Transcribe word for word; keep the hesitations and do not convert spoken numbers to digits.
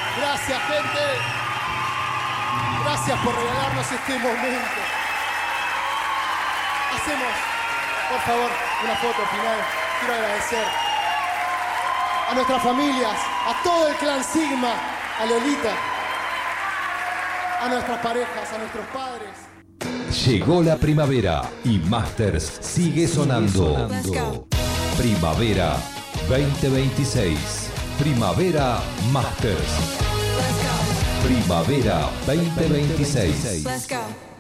Gracias, gente. Gracias por regalarnos este momento. Hacemos, por favor, una foto final. Quiero agradecer a nuestras familias, a todo el clan Sigma, a Lolita, a nuestras parejas, a nuestros padres. Llegó la primavera y Masters sigue sonando. Primavera veinte veintiséis. Primavera Masters. Primavera veinte veintiséis.